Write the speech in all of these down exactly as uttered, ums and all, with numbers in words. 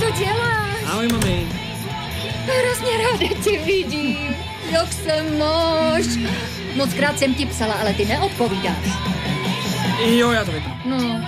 děláš? Ahoj, mami. Hrozně ráda tě vidím. Jak se máš? Moc krát jsem ti psala, ale ty neodpovídáš. Jo, já to vypnu. No.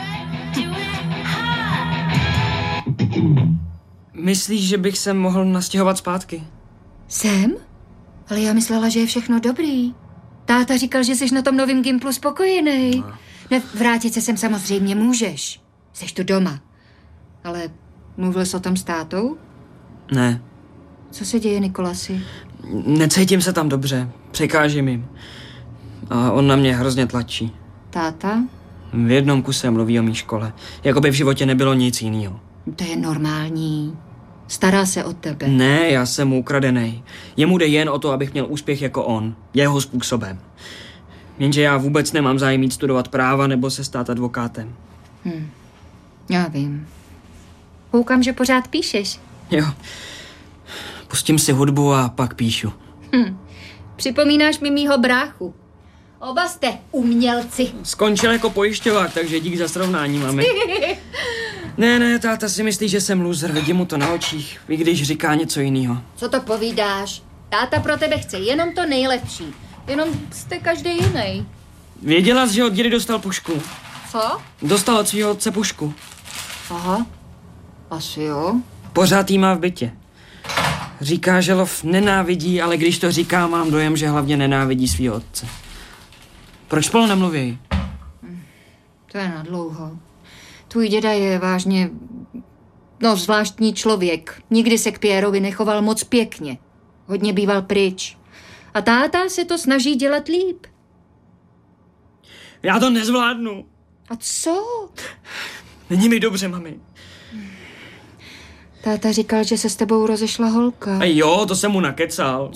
Myslíš, že bych se mohl nastěhovat zpátky? Jsem? Ale já myslela, že je všechno dobrý. Táta říkal, že jsi na tom novým Gimplu spokojený. No. Ne, vrátit se sem samozřejmě můžeš. Jseš tu doma. Ale mluvil jsi o tom s tátou? Ne. Co se děje, Nikolasi? Necítím se tam dobře. Překážím jim. A on na mě hrozně tlačí. Táta? V jednom kuse mluví o mý škole. Jako by v životě nebylo nic jiného. To je normální. Stará se o tebe. Ne, já jsem mu ukradenej. Jemu jde jen o to, abych měl úspěch jako on. Jeho způsobem. Jenže já vůbec nemám zájem jít studovat práva nebo se stát advokátem. Hm. Já vím. Koukám, že pořád píšeš. Jo. Pustím si hudbu a pak píšu. Hm. Připomínáš mi mýho bráchu. Oba jste umělci. Skončil jako pojišťovák, takže dík za srovnání, mami. Ne, ne, táta si myslí, že jsem loser, vidím mu to na očích, i když říká něco jiného. Co to povídáš? Táta pro tebe chce jenom to nejlepší. Jenom jste každý jiný. Věděla jsi, že od dědy dostal pušku? Co? Dostal od svýho otce pušku. Aha. Asi jo. Pořád jí má v bytě. Říká, že lov nenávidí, ale když to říká, mám dojem, že hlavně nenávidí svýho otce. Proč spolu nemluví? To je na dlouho. Tvůj děda je vážně, no, zvláštní člověk. Nikdy se k Pierovi nechoval moc pěkně. Hodně býval pryč. A táta se to snaží dělat líp. Já to nezvládnu. A co? Není mi dobře, mami. Táta říkal, že se s tebou rozešla holka. A jo, to jsem mu nakecal.